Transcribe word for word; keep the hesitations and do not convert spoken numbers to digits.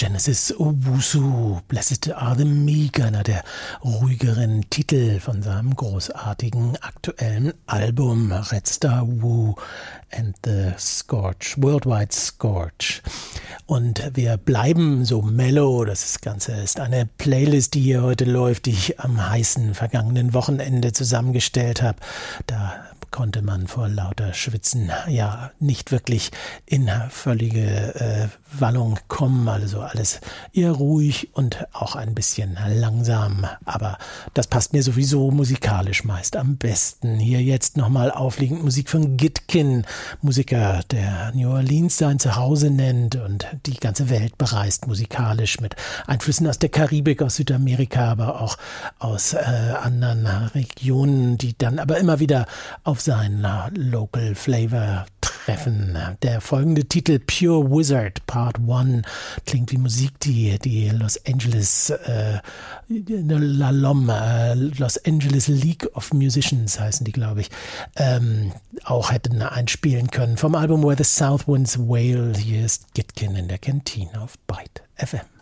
Genesis Owusu, Blessed Are the Meek, einer der ruhigeren Titel von seinem großartigen aktuellen Album Red Star Wu and the Scorch, Worldwide Scorch. Und wir bleiben so mellow. Das Ganze ist eine Playlist, die hier heute läuft, die ich am heißen vergangenen Wochenende zusammengestellt habe. Da konnte man vor lauter Schwitzen ja nicht wirklich in völlige äh, Wallung kommen. Also alles eher ruhig und auch ein bisschen langsam. Aber das passt mir sowieso musikalisch meist am besten. Hier jetzt nochmal aufliegend Musik von Gitkin, Musiker, der New Orleans sein Zuhause nennt und die ganze Welt bereist musikalisch mit Einflüssen aus der Karibik, aus Südamerika, aber auch aus äh, anderen Regionen, die dann aber immer wieder auf seinen Local Flavor treffen. Der folgende Titel Pure Wizard Part eins klingt wie Musik, die die Los Angeles äh, La Lom, äh, Los Angeles League of Musicians heißen die, glaube ich, ähm, auch hätten einspielen können. Vom Album Where the South Winds Wail. Hier ist Gitkin in der Kantine auf Byte F M.